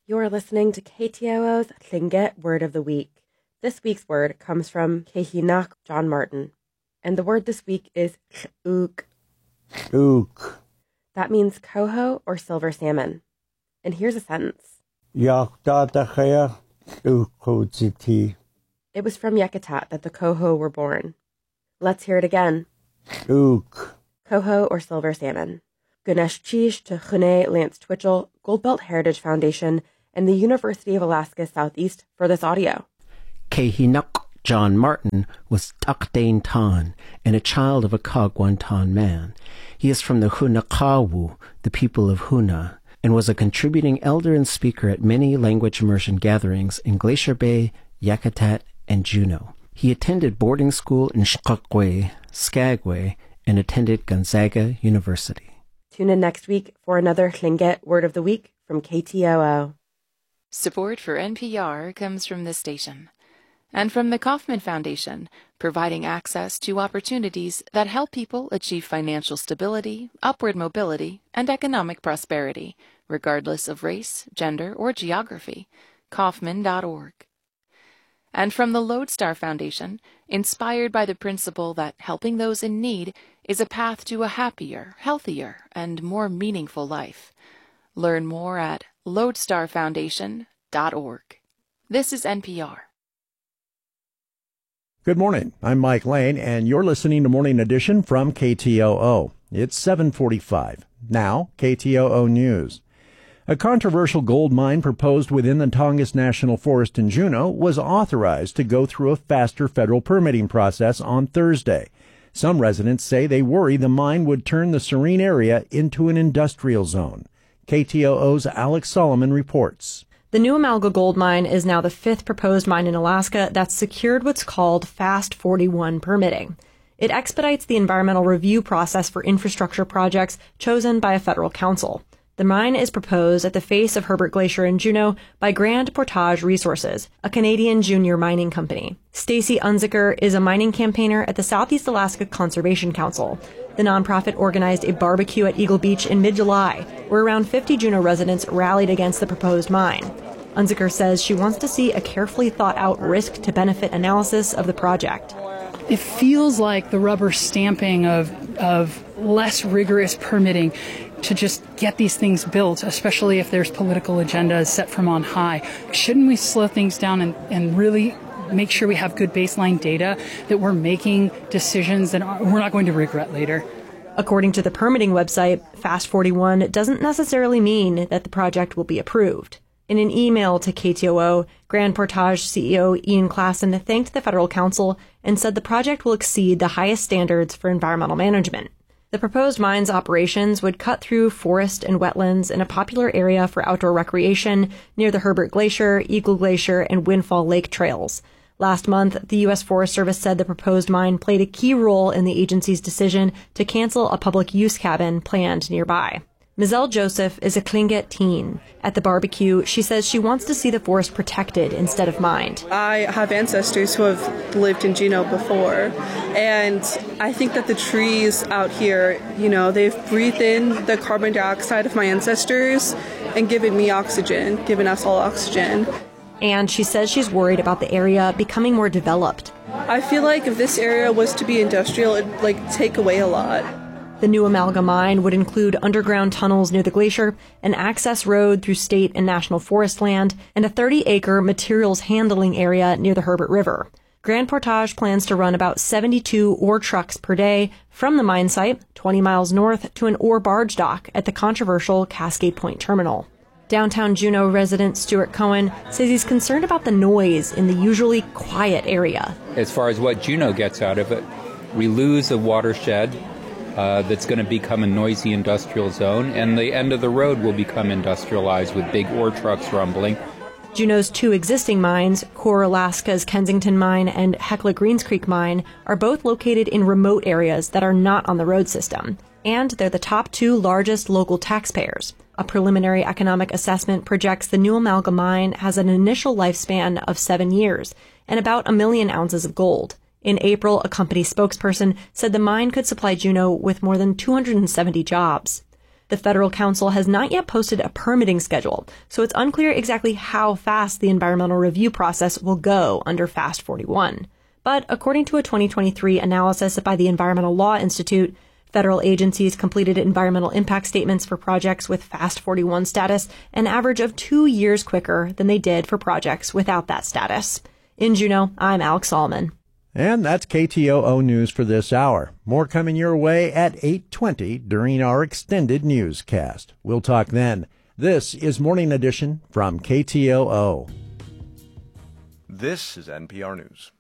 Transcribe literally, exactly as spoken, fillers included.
You're listening to K T O O's Tlingit Word of the Week. This week's word comes from Kehinauk John Martin, and the word this week is ook. Ook. That means coho or silver salmon. And here's a sentence. It was from Yakutat that the coho were born. Let's hear it again. Ook. Coho or silver salmon. Ganesh Chish to Chune Lance Twitchell, Goldbelt Heritage Foundation, and the University of Alaska Southeast for this audio. Kehinauk John Martin was Takdane Tan and a child of a Kagwantan man. He is from the Hunakawu, the people of Huna, and was a contributing elder and speaker at many language immersion gatherings in Glacier Bay, Yakutat, and Juneau. He attended boarding school in Skagway, Skagway, and attended Gonzaga University. Tune in next week for another Tlingit Word of the Week from K T O O. Support for N P R comes from this station and from the Kauffman Foundation, providing access to opportunities that help people achieve financial stability, upward mobility, and economic prosperity, regardless of race, gender, or geography. Kauffman dot org. And from the Lodestar Foundation, inspired by the principle that helping those in need is a path to a happier, healthier, and more meaningful life. Learn more at lodestar foundation dot org. This is N P R. Good morning. I'm Mike Lane, and you're listening to Morning Edition from K T O O. It's seven forty-five. Now, K T O O News. A controversial gold mine proposed within the Tongass National Forest in Juneau was authorized to go through a faster federal permitting process on Thursday. Some residents say they worry the mine would turn the serene area into an industrial zone. K T O O's Alex Solomon reports. The New Amalga Gold Mine is now the fifth proposed mine in Alaska that's secured what's called Fast forty-one permitting. It expedites the environmental review process for infrastructure projects chosen by a federal council. The mine is proposed at the face of Herbert Glacier in Juneau by Grand Portage Resources, a Canadian junior mining company. Stacy Unzicker is a mining campaigner at the Southeast Alaska Conservation Council. The nonprofit organized a barbecue at Eagle Beach in mid-July, where around fifty Juneau residents rallied against the proposed mine. Unzicker says she wants to see a carefully thought-out risk-to-benefit analysis of the project. It feels like the rubber stamping of of less rigorous permitting to just get these things built, especially if there's political agendas set from on high. Shouldn't we slow things down and, and really make sure we have good baseline data, that we're making decisions that we're not going to regret later? According to the permitting website, Fast forty-one doesn't necessarily mean that the project will be approved. In an email to K T O O, Grand Portage C E O Ian Klassen thanked the federal council and said the project will exceed the highest standards for environmental management. The proposed mine's operations would cut through forest and wetlands in a popular area for outdoor recreation near the Herbert Glacier, Eagle Glacier, and Windfall Lake trails. Last month, the U S Forest Service said the proposed mine played a key role in the agency's decision to cancel a public use cabin planned nearby. Mizelle Joseph is a Tlingit teen. At the barbecue, she says she wants to see the forest protected instead of mined. I have ancestors who have lived in Juneau before, and I think that the trees out here, you know, they've breathed in the carbon dioxide of my ancestors and given me oxygen, given us all oxygen. And she says she's worried about the area becoming more developed. I feel like if this area was to be industrial, it'd like take away a lot. The New Amalga mine would include underground tunnels near the glacier, an access road through state and national forest land, and a thirty-acre materials handling area near the Herbert River. Grand Portage plans to run about seventy-two ore trucks per day from the mine site, twenty miles north, to an ore barge dock at the controversial Cascade Point Terminal. Downtown Juneau resident Stuart Cohen says he's concerned about the noise in the usually quiet area. As far as what Juneau gets out of it, we lose a watershed Uh, that's going to become a noisy industrial zone, and the end of the road will become industrialized with big ore trucks rumbling. Juneau's two existing mines, Core Alaska's Kensington Mine and Hecla Greens Creek Mine, are both located in remote areas that are not on the road system. And they're the top two largest local taxpayers. A preliminary economic assessment projects the New Amalga Mine has an initial lifespan of seven years and about a million ounces of gold. In April, a company spokesperson said the mine could supply Juneau with more than two hundred seventy jobs. The Federal Council has not yet posted a permitting schedule, so it's unclear exactly how fast the environmental review process will go under FAST forty-one. But according to a twenty twenty-three analysis by the Environmental Law Institute, federal agencies completed environmental impact statements for projects with FAST forty-one status an average of two years quicker than they did for projects without that status. In Juneau, I'm Alex Solomon. And that's K T O O News for this hour. More coming your way at eight twenty during our extended newscast. We'll talk then. This is Morning Edition from K T O O. This is N P R News.